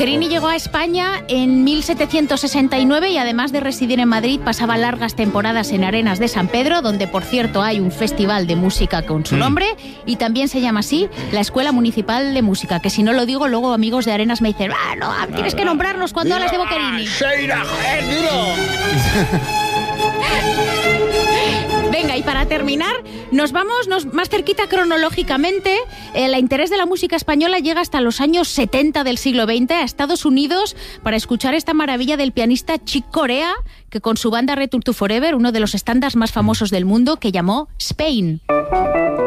Boccherini llegó a España en 1769 y además de residir en Madrid pasaba largas temporadas en Arenas de San Pedro, donde por cierto hay un festival de música con su nombre y también se llama así la Escuela Municipal de Música, que si no lo digo luego amigos de Arenas me dicen no, tienes que nombrarnos cuando hablas de Boccherini. Venga, y para terminar, nos vamos más cerquita cronológicamente. El interés de la música española llega hasta los años 70 del siglo XX a Estados Unidos para escuchar esta maravilla del pianista Chick Corea, que con su banda Return to Forever, uno de los estándares más famosos del mundo, que llamó Spain.